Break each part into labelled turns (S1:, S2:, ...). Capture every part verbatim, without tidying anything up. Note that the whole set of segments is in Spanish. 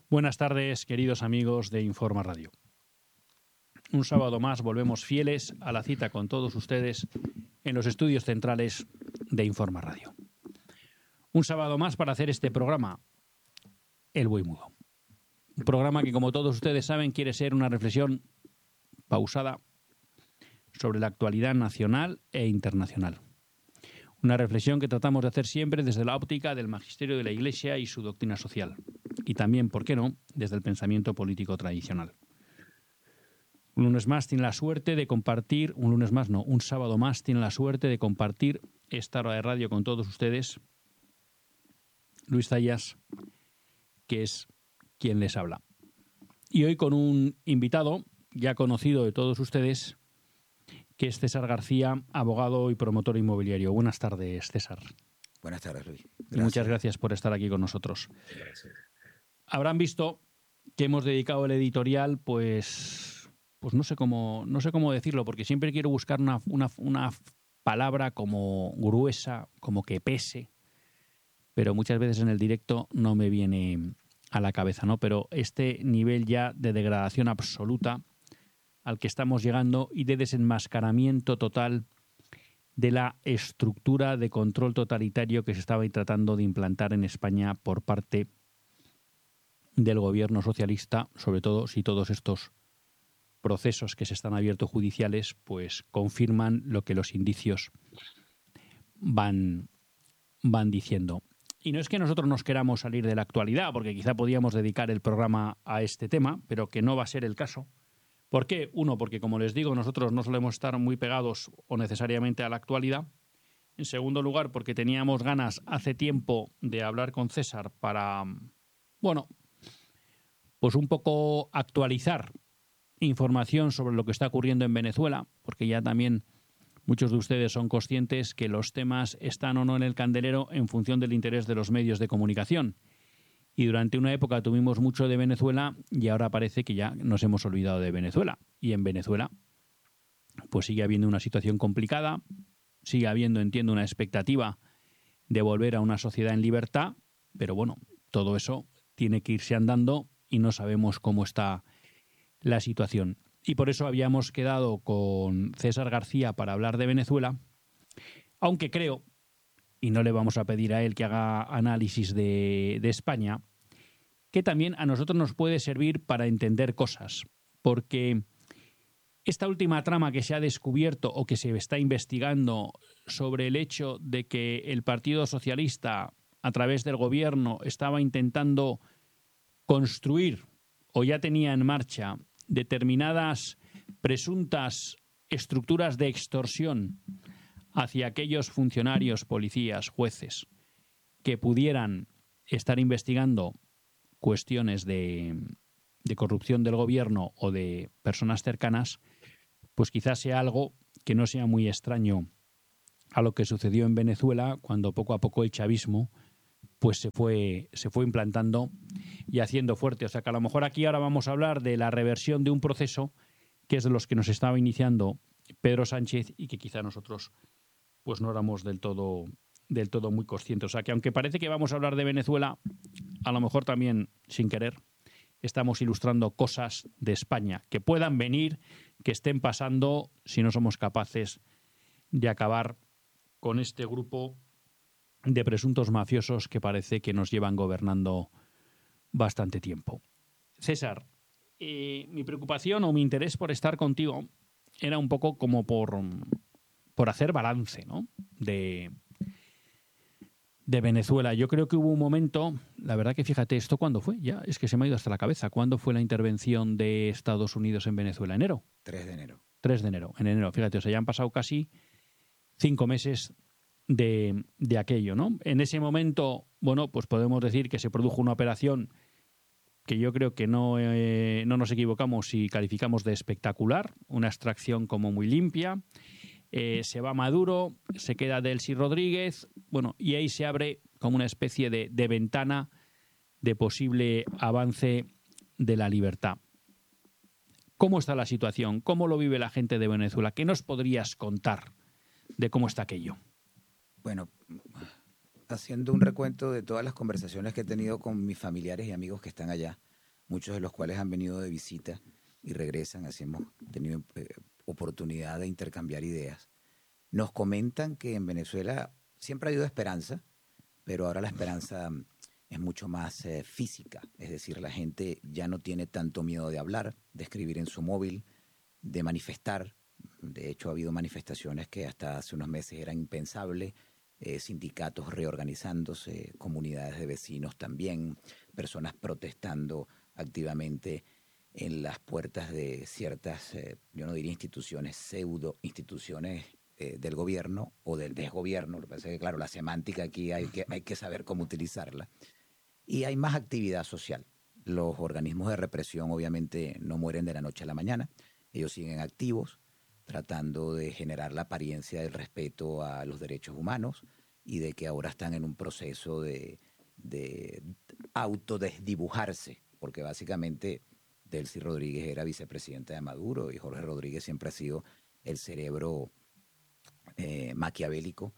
S1: Buenas tardes, queridos amigos de Informa Radio. Un sábado más volvemos fieles a la cita con todos ustedes en los estudios centrales de Informa Radio. Un sábado más para hacer este programa, El Buey Mudo. Un programa que, como todos ustedes saben, quiere ser una reflexión pausada sobre la actualidad nacional e internacional. Una reflexión que tratamos de hacer siempre desde la óptica del magisterio de la Iglesia y su doctrina social. Y también, ¿por qué no?, desde el pensamiento político tradicional. Un lunes más tiene la suerte de compartir, un lunes más no, un sábado más tiene la suerte de compartir esta hora de radio con todos ustedes, Luis Zayas, que es quien les habla. Y hoy con un invitado ya conocido de todos ustedes, que es César García, abogado y promotor inmobiliario. Buenas tardes, César.
S2: Buenas tardes, Luis.
S1: Gracias. Y muchas gracias por estar aquí con nosotros.
S2: Gracias.
S1: Habrán visto que hemos dedicado el editorial, pues, pues no sé cómo, no sé cómo decirlo, porque siempre quiero buscar una, una, una palabra como gruesa, como que pese, pero muchas veces en el directo no me viene a la cabeza, ¿no? Pero este nivel ya de degradación absoluta al que estamos llegando y de desenmascaramiento total de la estructura de control totalitario que se estaba tratando de implantar en España por parte del gobierno socialista, sobre todo si todos estos procesos que se están abiertos judiciales pues confirman lo que los indicios van, van diciendo. Y no es que nosotros nos queramos salir de la actualidad, porque quizá podíamos dedicar el programa a este tema, pero que no va a ser el caso. ¿Por qué? Uno, porque como les digo, nosotros no solemos estar muy pegados o necesariamente a la actualidad. En segundo lugar, porque teníamos ganas hace tiempo de hablar con César para, bueno, pues un poco actualizar información sobre lo que está ocurriendo en Venezuela, porque ya también muchos de ustedes son conscientes que los temas están o no en el candelero en función del interés de los medios de comunicación. Y durante una época tuvimos mucho de Venezuela y ahora parece que ya nos hemos olvidado de Venezuela. Y en Venezuela pues sigue habiendo una situación complicada, sigue habiendo, entiendo, una expectativa de volver a una sociedad en libertad, pero bueno, todo eso tiene que irse andando y no sabemos cómo está la situación. Y por eso habíamos quedado con César García para hablar de Venezuela, aunque creo, y no le vamos a pedir a él que haga análisis de, de España, que también a nosotros nos puede servir para entender cosas, porque esta última trama que se ha descubierto o que se está investigando sobre el hecho de que el Partido Socialista, a través del gobierno, estaba intentando construir o ya tenía en marcha determinadas presuntas estructuras de extorsión hacia aquellos funcionarios, policías, jueces que pudieran estar investigando cuestiones de, de corrupción del gobierno o de personas cercanas, pues quizás sea algo que no sea muy extraño a lo que sucedió en Venezuela cuando poco a poco el chavismo pues se fue, se fue implantando y haciendo fuerte. O sea que a lo mejor aquí ahora vamos a hablar de la reversión de un proceso que es de los que nos estaba iniciando Pedro Sánchez y que quizá nosotros pues no éramos del todo, del todo muy conscientes. O sea que aunque parece que vamos a hablar de Venezuela, a lo mejor también sin querer estamos ilustrando cosas de España que puedan venir, que estén pasando si no somos capaces de acabar con este grupo de presuntos mafiosos que parece que nos llevan gobernando bastante tiempo. César, eh, mi preocupación o mi interés por estar contigo era un poco como por, por hacer balance, ¿no? de, de Venezuela. Yo creo que hubo un momento, la verdad que fíjate, ¿esto cuándo fue? Ya es que se me ha ido hasta la cabeza. ¿Cuándo fue la intervención de Estados Unidos en Venezuela? ¿Enero?
S2: tres de enero.
S1: tres de enero, en enero. Fíjate, o sea, ya han pasado casi cinco meses de, de aquello, ¿no? En ese momento, bueno, pues podemos decir que se produjo una operación que yo creo que no, eh, no nos equivocamos si calificamos de espectacular, una extracción como muy limpia. Eh, se va Maduro, se queda Delcy Rodríguez, bueno, y ahí se abre como una especie de, de ventana de posible avance de la libertad. ¿Cómo está la situación? ¿Cómo lo vive la gente de Venezuela? ¿Qué nos podrías contar de cómo está aquello?
S2: Bueno, haciendo un recuento de todas las conversaciones que he tenido con mis familiares y amigos que están allá, muchos de los cuales han venido de visita y regresan, así hemos tenido eh, oportunidad de intercambiar ideas. Nos comentan que en Venezuela siempre ha habido esperanza, pero ahora la esperanza es mucho más eh, física, es decir, la gente ya no tiene tanto miedo de hablar, de escribir en su móvil, de manifestar. De hecho, ha habido manifestaciones que hasta hace unos meses eran impensables, eh, sindicatos reorganizándose, comunidades de vecinos también, personas protestando activamente en las puertas de ciertas, eh, yo no diría instituciones, pseudo instituciones eh, del gobierno o del desgobierno. Lo que pasa es que, claro, la semántica aquí hay que, hay que saber cómo utilizarla. Y hay más actividad social. Los organismos de represión obviamente no mueren de la noche a la mañana. Ellos siguen activos, tratando de generar la apariencia del respeto a los derechos humanos y de que ahora están en un proceso de, de autodesdibujarse, porque básicamente Delcy Rodríguez era vicepresidenta de Maduro y Jorge Rodríguez siempre ha sido el cerebro eh, maquiavélico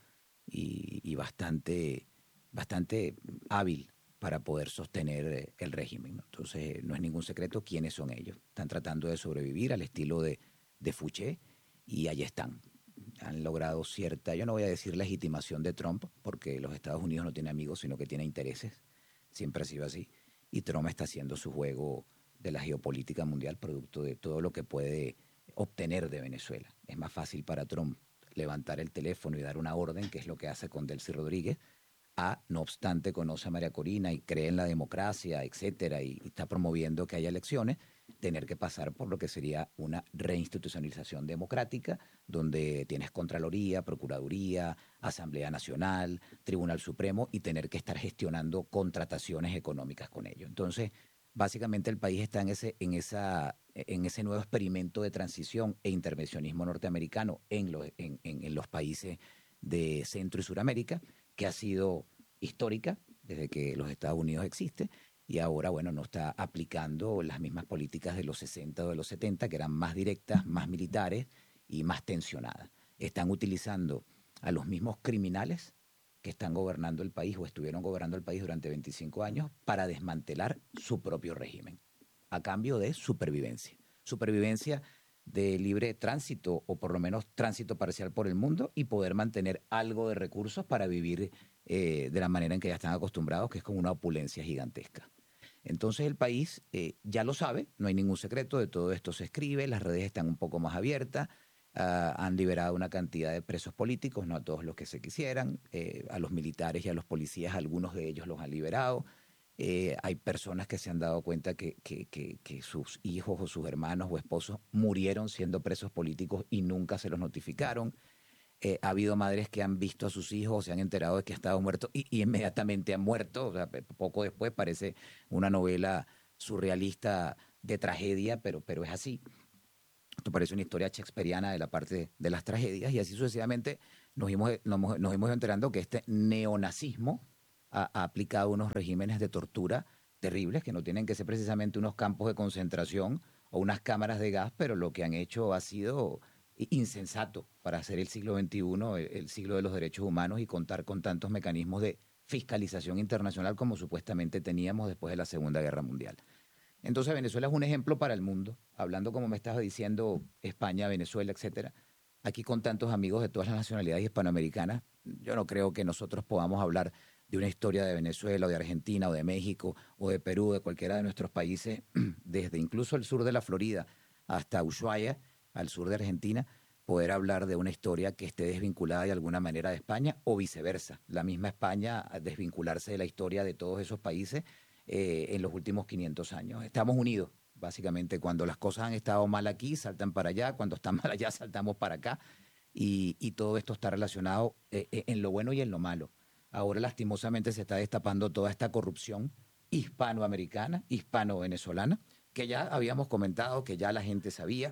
S2: y, y bastante, bastante hábil para poder sostener el régimen, ¿no? Entonces, no es ningún secreto quiénes son ellos. Están tratando de sobrevivir al estilo de, de Fouché y ahí están. Han logrado cierta, yo no voy a decir legitimación de Trump, porque los Estados Unidos no tiene amigos, sino que tiene intereses. Siempre ha sido así. Y Trump está haciendo su juego de la geopolítica mundial, producto de todo lo que puede obtener de Venezuela. Es más fácil para Trump levantar el teléfono y dar una orden, que es lo que hace con Delcy Rodríguez, a, no obstante, conoce a María Corina y cree en la democracia, etcétera, y, y está promoviendo que haya elecciones, tener que pasar por lo que sería una reinstitucionalización democrática, donde tienes Contraloría, Procuraduría, Asamblea Nacional, Tribunal Supremo, y tener que estar gestionando contrataciones económicas con ello. Entonces, básicamente el país está en ese, en esa, en ese nuevo experimento de transición e intervencionismo norteamericano en los, en, en, en los países de Centro y Suramérica, que ha sido histórica desde que los Estados Unidos existen, y ahora, bueno, no está aplicando las mismas políticas de los sesenta o de los setenta, que eran más directas, más militares y más tensionadas. Están utilizando a los mismos criminales que están gobernando el país o estuvieron gobernando el país durante veinticinco años para desmantelar su propio régimen, a cambio de supervivencia. Supervivencia de libre tránsito o por lo menos tránsito parcial por el mundo y poder mantener algo de recursos para vivir eh, de la manera en que ya están acostumbrados, que es con una opulencia gigantesca. Entonces el país eh, ya lo sabe, no hay ningún secreto, de todo esto se escribe, las redes están un poco más abiertas, uh, han liberado una cantidad de presos políticos, no a todos los que se quisieran, eh, a los militares y a los policías, algunos de ellos los han liberado. Eh, hay personas que se han dado cuenta que, que, que, que sus hijos o sus hermanos o esposos murieron siendo presos políticos y nunca se los notificaron. Eh, ha habido madres que han visto a sus hijos, se han enterado de que ha estado muerto y, y inmediatamente han muerto. O sea, poco después, parece una novela surrealista de tragedia, pero, pero es así. Esto parece una historia shakespeariana de la parte de las tragedias, y así sucesivamente nos hemos, nos, nos hemos enterando que este neonazismo ha, ha aplicado unos regímenes de tortura terribles, que no tienen que ser precisamente unos campos de concentración o unas cámaras de gas, pero lo que han hecho ha sido insensato para hacer el siglo veintiuno, el, el siglo de los derechos humanos, y contar con tantos mecanismos de fiscalización internacional como supuestamente teníamos después de la Segunda Guerra Mundial. Entonces Venezuela es un ejemplo para el mundo, hablando como me estabas diciendo, España, Venezuela, etcétera. Aquí con tantos amigos de todas las nacionalidades hispanoamericanas, yo no creo que nosotros podamos hablar de una historia de Venezuela o de Argentina o de México o de Perú, de cualquiera de nuestros países, desde incluso el sur de la Florida hasta Ushuaia, al sur de Argentina, poder hablar de una historia que esté desvinculada de alguna manera de España o viceversa. La misma España desvincularse de la historia de todos esos países eh, en los últimos quinientos años. Estamos unidos, básicamente. Cuando las cosas han estado mal aquí, saltan para allá. Cuando están mal allá, saltamos para acá. Y, y todo esto está relacionado eh, en lo bueno y en lo malo. Ahora, lastimosamente, se está destapando toda esta corrupción hispanoamericana, hispano-venezolana, que ya habíamos comentado, que ya la gente sabía.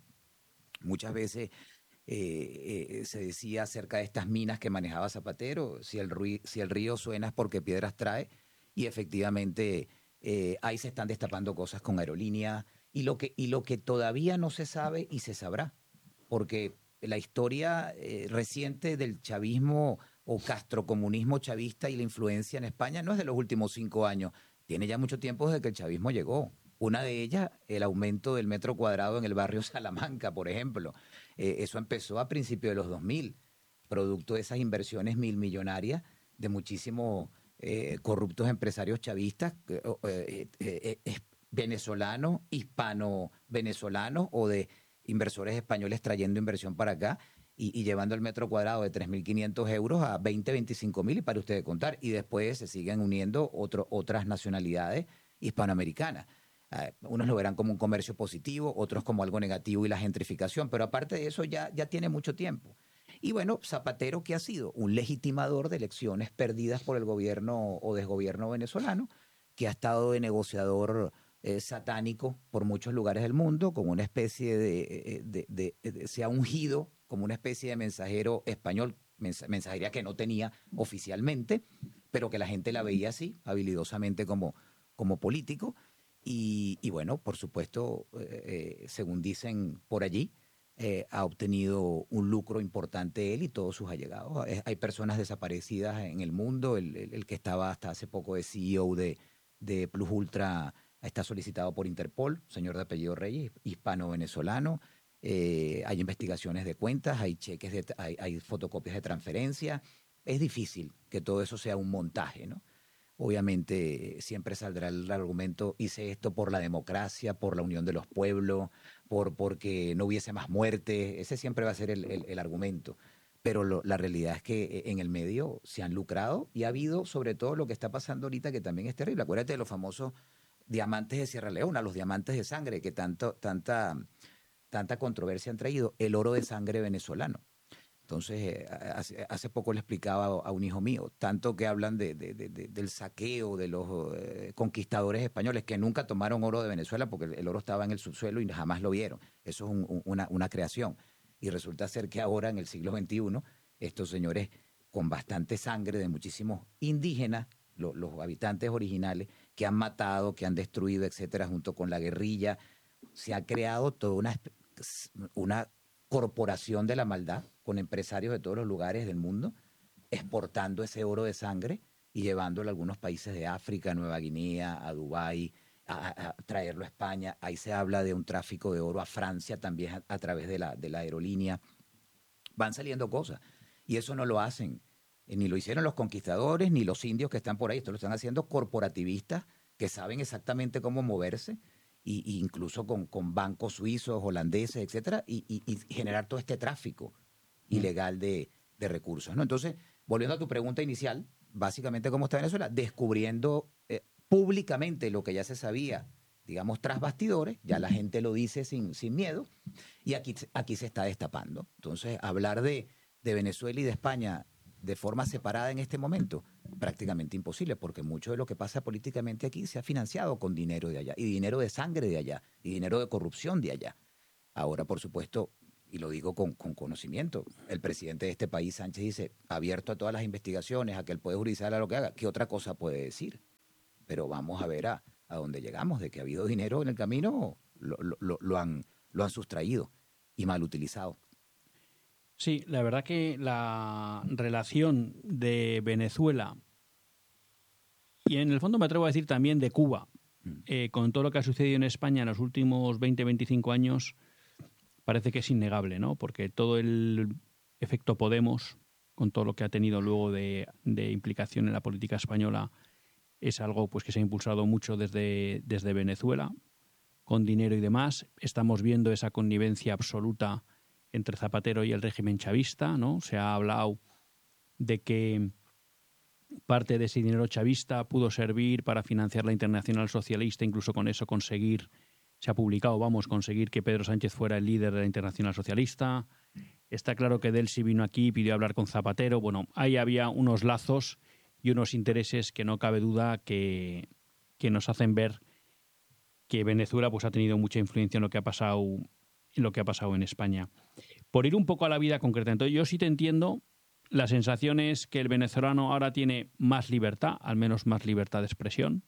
S2: Muchas veces eh, eh, se decía acerca de estas minas que manejaba Zapatero, si el, río, si el río suena es porque piedras trae, y efectivamente eh, ahí se están destapando cosas con aerolíneas, y lo que, y lo que todavía no se sabe y se sabrá, porque la historia eh, reciente del chavismo o castrocomunismo chavista y la influencia en España no es de los últimos cinco años, tiene ya mucho tiempo desde que el chavismo llegó. Una de ellas, el aumento del metro cuadrado en el barrio Salamanca, por ejemplo. Eh, eso empezó a principios de los dos mil, producto de esas inversiones mil millonarias de muchísimos eh, corruptos empresarios chavistas, eh, eh, eh, eh, venezolanos, hispano-venezolanos o de inversores españoles trayendo inversión para acá y, y llevando el metro cuadrado de tres mil quinientos euros a veinte, veinticinco mil y para ustedes contar. Y después se siguen uniendo otro, otras nacionalidades hispanoamericanas. Uh, unos lo verán como un comercio positivo, otros como algo negativo y la gentrificación, pero aparte de eso ya, ya tiene mucho tiempo. Y bueno, Zapatero, ¿qué ha sido? Un legitimador de elecciones perdidas por el gobierno o desgobierno venezolano, que ha estado de negociador eh, satánico por muchos lugares del mundo, como una especie de, de, de, de, de, se ha ungido como una especie de mensajero español, mens mensajería que no tenía oficialmente, pero que la gente la veía así, habilidosamente como, como político. Y, y bueno, por supuesto, eh, según dicen por allí, eh, ha obtenido un lucro importante él y todos sus allegados. Eh, hay personas desaparecidas en el mundo. El, el, el que estaba hasta hace poco de C E O de, de Plus Ultra está solicitado por Interpol, señor de apellido Reyes, hispano-venezolano. Eh, hay investigaciones de cuentas, hay cheques, de, hay, hay fotocopias de transferencia. Es difícil que todo eso sea un montaje, ¿no? Obviamente siempre saldrá el argumento, hice esto por la democracia, por la unión de los pueblos, por porque no hubiese más muertes. Ese siempre va a ser el, el, el argumento. Pero lo, la realidad es que en el medio se han lucrado y ha habido sobre todo lo que está pasando ahorita, que también es terrible. Acuérdate de los famosos diamantes de Sierra Leona, los diamantes de sangre, que tanto, tanta, tanta controversia han traído, el oro de sangre venezolano. Entonces, eh, hace, hace poco le explicaba a un hijo mío, tanto que hablan de, de, de, de, del saqueo de los eh, conquistadores españoles que nunca tomaron oro de Venezuela porque el oro estaba en el subsuelo y jamás lo vieron. Eso es un, un, una, una creación. Y resulta ser que ahora, en el siglo veintiuno, estos señores con bastante sangre de muchísimos indígenas, lo, los habitantes originales, que han matado, que han destruido, etcétera, junto con la guerrilla, se ha creado toda una, una corporación de la maldad con empresarios de todos los lugares del mundo exportando ese oro de sangre y llevándolo a algunos países de África, Nueva Guinea, a Dubái, a, a, a traerlo a España. Ahí se habla de un tráfico de oro a Francia también a, a través de la, de la aerolínea. Van saliendo cosas y eso no lo hacen, eh, ni lo hicieron los conquistadores ni los indios que están por ahí. Esto lo están haciendo corporativistas que saben exactamente cómo moverse. Y, y incluso con, con bancos suizos, holandeses, etcétera, y, y, y generar todo este tráfico ilegal de, de recursos, ¿no? Entonces, volviendo a tu pregunta inicial, básicamente, ¿cómo está Venezuela? Descubriendo eh, públicamente lo que ya se sabía, digamos, tras bastidores, ya la gente lo dice sin, sin miedo, y aquí, aquí se está destapando. Entonces, hablar de, de Venezuela y de España de forma separada en este momento, prácticamente imposible, porque mucho de lo que pasa políticamente aquí se ha financiado con dinero de allá, y dinero de sangre de allá, y dinero de corrupción de allá. Ahora, por supuesto, y lo digo con, con conocimiento, el presidente de este país, Sánchez, dice, abierto a todas las investigaciones, a que el Poder Judicial haga lo que haga. ¿Qué otra cosa puede decir? Pero vamos a ver a, a dónde llegamos, de que ha habido dinero en el camino, lo, lo, lo, han, lo han sustraído y mal utilizado.
S1: Sí, la verdad que la relación de Venezuela y en el fondo me atrevo a decir también de Cuba, eh, con todo lo que ha sucedido en España en los últimos veinte, veinticinco años, parece que es innegable, ¿no? Porque todo el efecto Podemos, con todo lo que ha tenido luego de, de implicación en la política española, es algo pues, que se ha impulsado mucho desde, desde Venezuela, con dinero y demás. Estamos viendo esa connivencia absoluta entre Zapatero y el régimen chavista, ¿no? Se ha hablado de que parte de ese dinero chavista pudo servir para financiar la Internacional Socialista, incluso con eso conseguir, se ha publicado, vamos, conseguir que Pedro Sánchez fuera el líder de la Internacional Socialista. Está claro que Delcy vino aquí, pidió hablar con Zapatero. Bueno, ahí había unos lazos y unos intereses que no cabe duda que, que nos hacen ver que Venezuela pues, ha tenido mucha influencia en lo que ha pasado, en lo que ha pasado en España. Por ir un poco a la vida concreta, entonces yo sí te entiendo. La sensación es que el venezolano ahora tiene más libertad, al menos más libertad de expresión.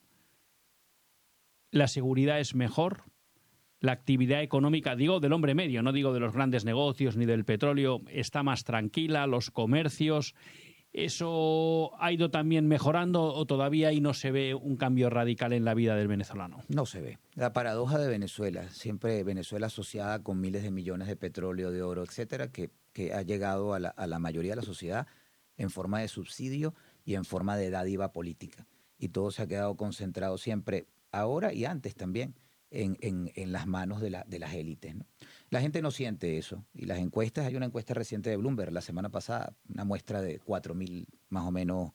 S1: La seguridad es mejor. La actividad económica, digo del hombre medio, no digo de los grandes negocios ni del petróleo, está más tranquila. Los comercios, ¿Eso ha ido también mejorando o todavía ahí no se ve un cambio radical en la vida del venezolano?
S2: No se ve. La paradoja de Venezuela, siempre Venezuela asociada con miles de millones de petróleo, de oro, etcétera, que, que ha llegado a la, a la mayoría de la sociedad en forma de subsidio y en forma de dádiva política. Y todo se ha quedado concentrado siempre, ahora y antes también, en, en, en las manos de, la, de las élites, ¿no? La gente no siente eso. Y las encuestas, hay una encuesta reciente de Bloomberg la semana pasada, una muestra de cuatro mil más o menos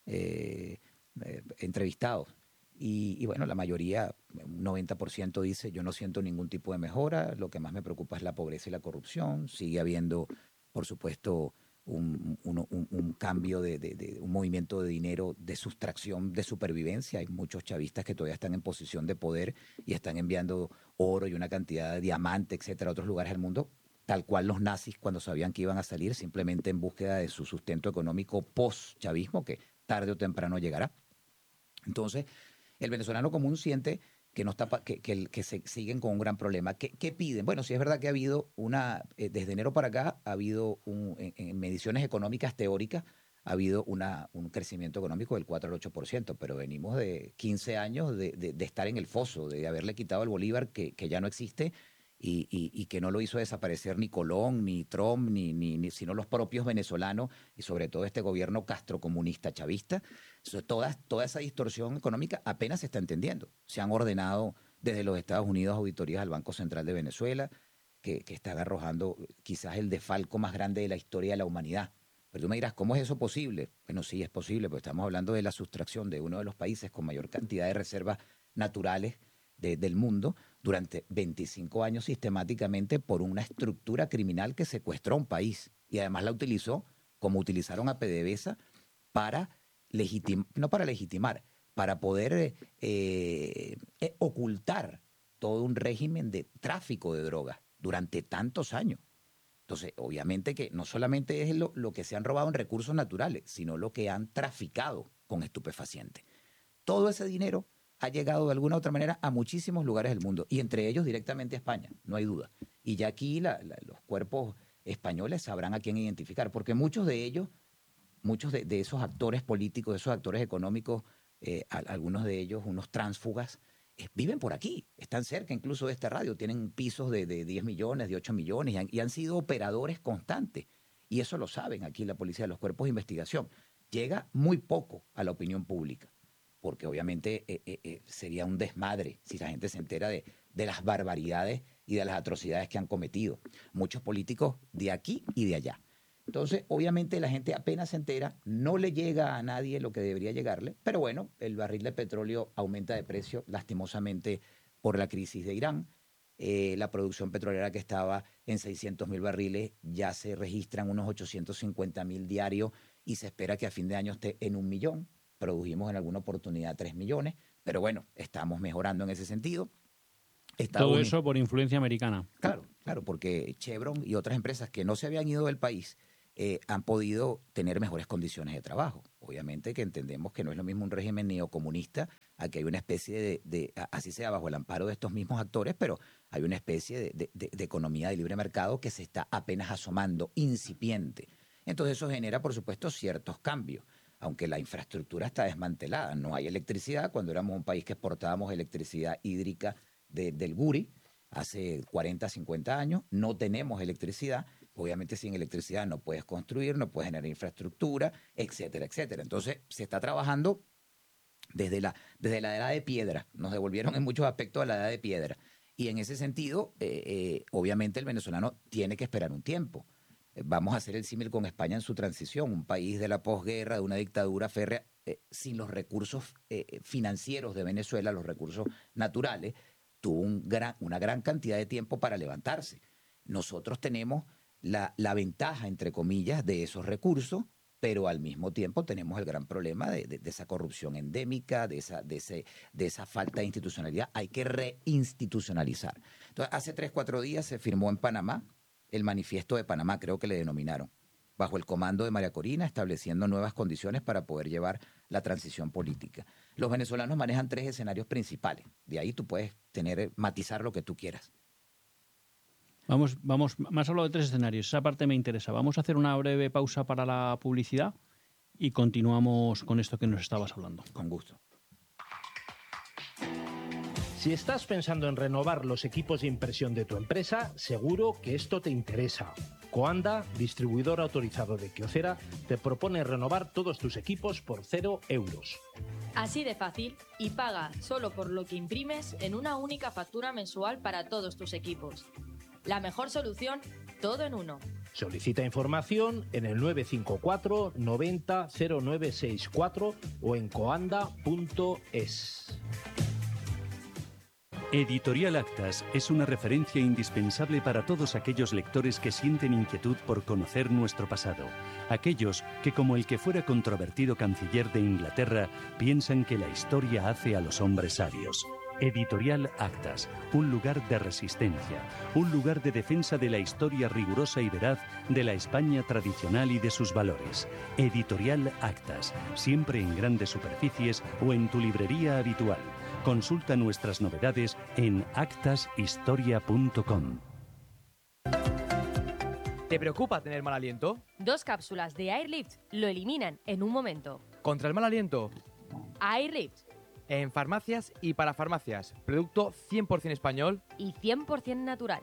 S2: eh, eh, entrevistados. Y, y bueno, la mayoría, un noventa por ciento dice, yo no siento ningún tipo de mejora, lo que más me preocupa es la pobreza y la corrupción. Sigue habiendo, por supuesto, un, un, un, un cambio de, de, de un movimiento de dinero de sustracción de supervivencia. Hay muchos chavistas que todavía están en posición de poder y están enviando oro y una cantidad de diamantes, etcétera, a otros lugares del mundo, tal cual los nazis cuando sabían que iban a salir, simplemente en búsqueda de su sustento económico post-chavismo, que tarde o temprano llegará. Entonces, el venezolano común siente que, no está, que, que, que se siguen con un gran problema. ¿Qué, qué piden? Bueno, sí es verdad que ha habido una, eh, desde enero para acá, ha habido un, en, en mediciones económicas teóricas, ha habido una, un crecimiento económico del cuatro al ocho por ciento, pero venimos de quince años de, de, de estar en el foso, de haberle quitado el bolívar que, que ya no existe y, y, y que no lo hizo desaparecer ni Colón, ni Trump, ni, ni, ni, sino los propios venezolanos y sobre todo este gobierno castrocomunista chavista. Toda, toda esa distorsión económica apenas se está entendiendo. Se han ordenado desde los Estados Unidos auditorías al Banco Central de Venezuela, que, que están arrojando quizás el desfalco más grande de la historia de la humanidad. Pero tú me dirás, ¿cómo es eso posible? Bueno, sí es posible, porque estamos hablando de la sustracción de uno de los países con mayor cantidad de reservas naturales de, del mundo durante veinticinco años sistemáticamente por una estructura criminal que secuestró un país y además la utilizó como utilizaron a PDVSA para legitimar, no para legitimar, para poder eh, eh, ocultar todo un régimen de tráfico de drogas durante tantos años. Entonces, obviamente que no solamente es lo, lo que se han robado en recursos naturales, sino lo que han traficado con estupefacientes. Todo ese dinero ha llegado de alguna u otra manera a muchísimos lugares del mundo, y entre ellos directamente a España, no hay duda. Y ya aquí la, la, los cuerpos españoles sabrán a quién identificar, porque muchos de ellos, muchos de, de esos actores políticos, de esos actores económicos, eh, a, algunos de ellos, unos tránsfugas, eh, viven por aquí, están cerca incluso de esta radio, tienen pisos de, de diez millones, de ocho millones, y han, y han sido operadores constantes. Y eso lo saben aquí la policía, los cuerpos de investigación. Llega muy poco a la opinión pública, porque obviamente eh, eh, eh, sería un desmadre si la gente se entera de, de las barbaridades y de las atrocidades que han cometido muchos políticos de aquí y de allá. Entonces, obviamente la gente apenas se entera, no le llega a nadie lo que debería llegarle, pero bueno, el barril de petróleo aumenta de precio lastimosamente por la crisis de Irán. Eh, la producción petrolera que estaba en seiscientos mil barriles ya se registran unos ochocientos cincuenta mil diarios y se espera que a fin de año esté en un millón. Produjimos en alguna oportunidad tres millones, pero bueno, estamos mejorando en ese sentido.
S1: Estados Todo Unidos, eso por influencia americana.
S2: Claro, claro, porque Chevron y otras empresas que no se habían ido del país eh, han podido tener mejores condiciones de trabajo. Obviamente que entendemos que no es lo mismo un régimen neocomunista, a que hay una especie de, de, así sea bajo el amparo de estos mismos actores, pero hay una especie de, de, de, de economía de libre mercado que se está apenas asomando, incipiente. Entonces eso genera, por supuesto, ciertos cambios, aunque la infraestructura está desmantelada. No hay electricidad. Cuando éramos un país que exportábamos electricidad hídrica de, del Guri, hace cuarenta, cincuenta años, no tenemos electricidad. Obviamente sin electricidad no puedes construir, no puedes generar infraestructura, etcétera, etcétera. Entonces se está trabajando desde la, desde la edad de piedra. Nos devolvieron en muchos aspectos a la edad de piedra. Y en ese sentido, eh, eh, obviamente el venezolano tiene que esperar un tiempo. Eh, vamos a hacer el símil con España en su transición, un país de la posguerra, de una dictadura férrea, eh, sin los recursos eh, financieros de Venezuela, los recursos naturales, tuvo un gran, una gran cantidad de tiempo para levantarse. Nosotros tenemos la, la ventaja, entre comillas, de esos recursos, pero al mismo tiempo tenemos el gran problema de, de, de esa corrupción endémica, de esa, de, ese, de esa falta de institucionalidad. Hay que reinstitucionalizar. Entonces, hace tres, cuatro días se firmó en Panamá el Manifiesto de Panamá, creo que le denominaron, bajo el comando de María Corina, estableciendo nuevas condiciones para poder llevar la transición política. Los venezolanos manejan tres escenarios principales. De ahí tú puedes tener, matizar lo que tú quieras.
S1: Vamos, vamos, más hablado de tres escenarios. Esa parte me interesa. Vamos a hacer una breve pausa para la publicidad y continuamos con esto que nos estabas hablando.
S2: Con gusto.
S3: Si estás pensando en renovar los equipos de impresión de tu empresa, seguro que esto te interesa. Coanda, distribuidor autorizado de Kyocera, te propone renovar todos tus equipos por cero euros.
S4: Así de fácil, y paga solo por lo que imprimes en una única factura mensual para todos tus equipos. La mejor solución, todo en uno.
S3: Solicita información en el nueve cinco cuatro noventa cero nueve sesenta y cuatro o en coanda punto es.
S5: Editorial Actas es una referencia indispensable para todos aquellos lectores que sienten inquietud por conocer nuestro pasado. Aquellos que, como el que fuera controvertido canciller de Inglaterra, piensan que la historia hace a los hombres sabios. Editorial Actas, un lugar de resistencia, un lugar de defensa de la historia rigurosa y veraz de la España tradicional y de sus valores. Editorial Actas, siempre en grandes superficies o en tu librería habitual. Consulta nuestras novedades en actas historia punto com.
S6: ¿Te preocupa tener mal aliento?
S4: Dos cápsulas de Airlift lo eliminan en un momento.
S6: ¿Contra el mal aliento?
S4: Airlift.
S6: En farmacias y para farmacias. Producto cien por ciento español
S4: y cien por ciento natural.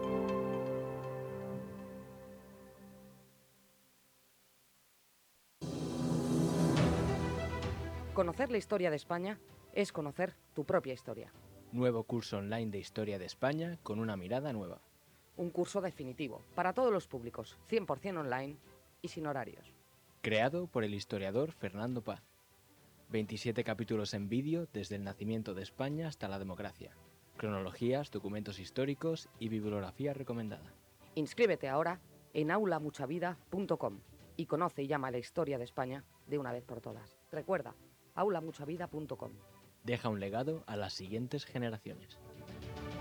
S7: Conocer la historia de España es conocer tu propia historia.
S8: Nuevo curso online de Historia de España con una mirada nueva.
S7: Un curso definitivo para todos los públicos, cien por ciento online y sin horarios.
S8: Creado por el historiador Fernando Paz. veintisiete capítulos en vídeo desde el nacimiento de España hasta la democracia. Cronologías, documentos históricos y bibliografía recomendada.
S7: Inscríbete ahora en aula mucha vida punto com y conoce y llama la historia de España de una vez por todas. Recuerda, aula mucha vida punto com.
S8: Deja un legado a las siguientes generaciones.